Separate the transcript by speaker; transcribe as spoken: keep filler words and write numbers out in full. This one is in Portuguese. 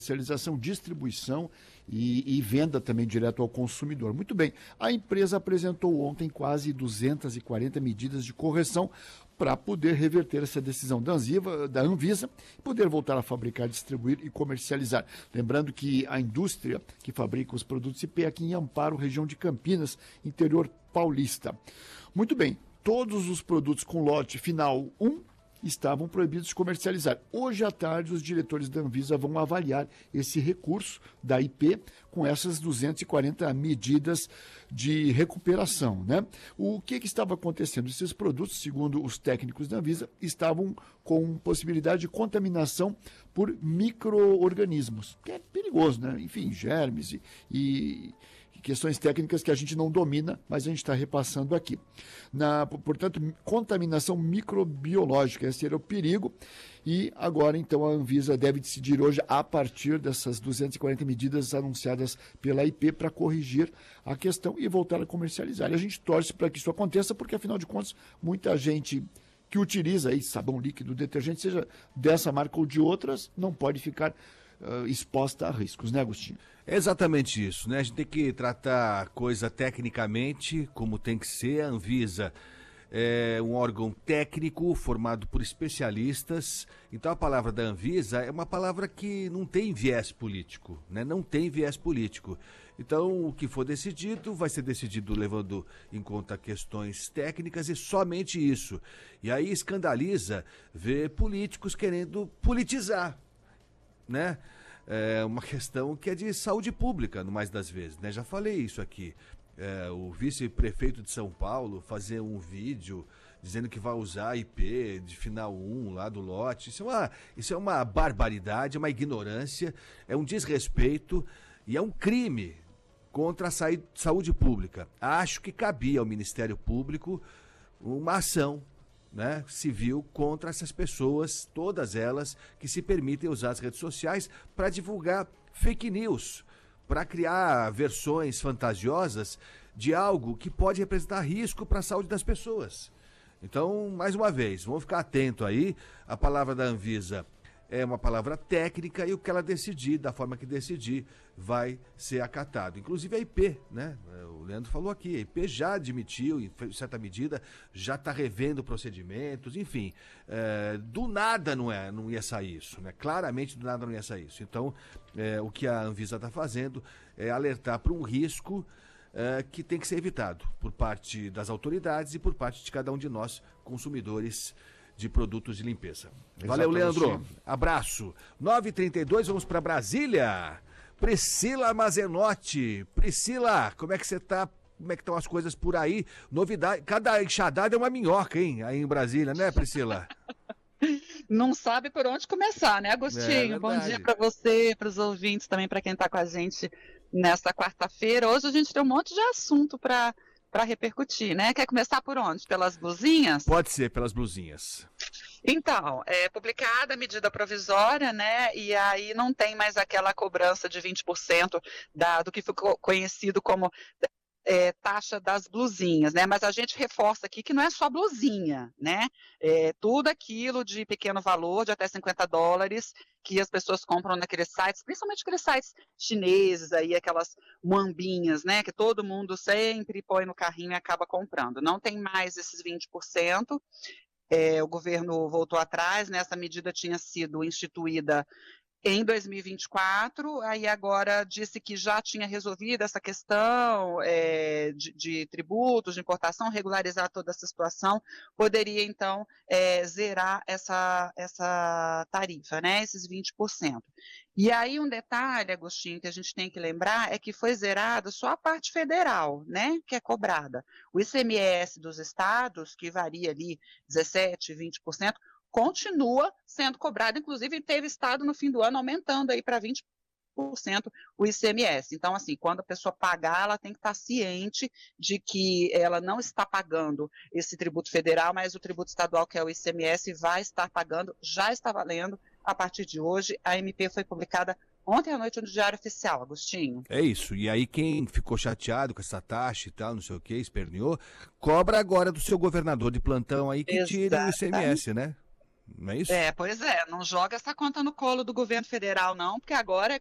Speaker 1: comercialização, distribuição e, e venda também direto ao consumidor. Muito bem, a empresa apresentou ontem quase duzentas e quarenta medidas de correção para poder reverter essa decisão da Anviva, da Anvisa e poder voltar a fabricar, distribuir e comercializar. Lembrando que a indústria que fabrica os produtos I P aqui em Amparo, região de Campinas, interior paulista. Muito bem, todos os produtos com lote final um estavam proibidos de comercializar. Hoje à tarde, os diretores da Anvisa vão avaliar esse recurso da I P com essas duzentas e quarenta medidas de recuperação, né? O que, que estava acontecendo? Esses produtos, segundo os técnicos da Anvisa, estavam com possibilidade de contaminação por micro-organismos, que é perigoso, né? Enfim, germes e... e questões técnicas que a gente não domina, mas a gente está repassando aqui. Na, portanto, contaminação microbiológica, esse era o perigo. E agora, então, a Anvisa deve decidir hoje, a partir dessas duzentas e quarenta medidas anunciadas pela I P, para corrigir a questão e voltar a comercializar. E a gente torce para que isso aconteça, porque, afinal de contas, muita gente que utiliza aí sabão líquido, detergente, seja dessa marca ou de outras, não pode ficar Uh, exposta a riscos, né, Agostinho?
Speaker 2: É exatamente isso, né? A gente tem que tratar a coisa tecnicamente, como tem que ser. A Anvisa é um órgão técnico formado por especialistas. Então a palavra da Anvisa é uma palavra que não tem viés político, né? Não tem viés político. Então o que for decidido vai ser decidido levando em conta questões técnicas e somente isso. E aí escandaliza ver políticos querendo politizar, né? É uma questão que é de saúde pública, no mais das vezes, né? Já falei isso aqui. É, o vice-prefeito de São Paulo fazer um vídeo dizendo que vai usar I P de final um lá do lote. Isso é uma, isso é uma barbaridade, é uma ignorância, é um desrespeito e é um crime contra a saúde pública. Acho que cabia ao Ministério Público uma ação, né, civil contra essas pessoas, todas elas que se permitem usar as redes sociais para divulgar fake news, para criar versões fantasiosas de algo que pode representar risco para a saúde das pessoas. Então, mais uma vez, vamos ficar atento aí. A palavra da Anvisa é uma palavra técnica e o que ela decidir, da forma que decidir, vai ser acatado. Inclusive a I P, né? O Leandro falou aqui, a I P já admitiu, em certa medida, já está revendo procedimentos, enfim. É, do nada não, é, não ia sair isso, né? Claramente do nada não ia sair isso. Então, é, o que a Anvisa está fazendo é alertar para um risco é, que tem que ser evitado por parte das autoridades e por parte de cada um de nós, consumidores de produtos de limpeza. Valeu, Leandro. Abraço. nove e trinta e dois, vamos para Brasília. Priscila Mazenotti. Priscila, como é que você tá? Como é que estão as coisas por aí? Novidade, cada enxadada é uma minhoca, hein? Aí em Brasília, né, Priscila?
Speaker 3: Não sabe por onde começar, né, Agostinho? É Bom dia para você, para os ouvintes, também para quem está com a gente nesta quarta-feira. Hoje a gente tem um monte de assunto para para repercutir, né? Quer começar por onde? Pelas blusinhas?
Speaker 2: Pode ser, pelas blusinhas.
Speaker 3: Então, é publicada a medida provisória, né? E aí não tem mais aquela cobrança de vinte por cento da, do que ficou conhecido como é, taxa das blusinhas, né? Mas a gente reforça aqui que não é só blusinha, né? É tudo aquilo de pequeno valor, de até cinquenta dólares, que as pessoas compram naqueles sites, principalmente aqueles sites chineses aí, aquelas muambinhas, né, que todo mundo sempre põe no carrinho e acaba comprando. Não tem mais esses vinte por cento, é, o governo voltou atrás, né, essa medida tinha sido instituída em dois mil e vinte e quatro, aí agora disse que já tinha resolvido essa questão é, de, de tributos, de importação, regularizar toda essa situação, poderia então é, zerar essa, essa tarifa, né, esses vinte por cento. E aí um detalhe, Agostinho, que a gente tem que lembrar é que foi zerada só a parte federal, né, que é cobrada. O I C M S dos estados, que varia ali dezessete, vinte por cento, continua sendo cobrado, inclusive teve estado no fim do ano aumentando aí para vinte por cento o I C M S. Então, assim, quando a pessoa pagar, ela tem que estar ciente de que ela não está pagando esse tributo federal, mas o tributo estadual, que é o I C M S, vai estar pagando, já está valendo a partir de hoje. A M P foi publicada ontem à noite no Diário Oficial, Agostinho.
Speaker 2: É isso, e aí quem ficou chateado com essa taxa e tal, não sei o que, esperneou, cobra agora do seu governador de plantão aí que tire o I C M S, né? Não é isso?
Speaker 3: É, pois é, não joga essa conta no colo do governo federal, não, porque agora